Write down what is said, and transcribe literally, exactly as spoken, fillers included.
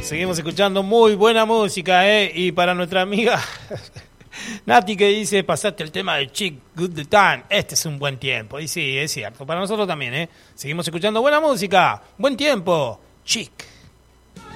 Seguimos escuchando muy buena música, ¿eh? Y para nuestra amiga Nati, que dice, pasaste el tema de Chick, Good the Time, este es un buen tiempo. Y sí, es cierto, para nosotros también, ¿eh? Seguimos escuchando buena música, buen tiempo, Chick.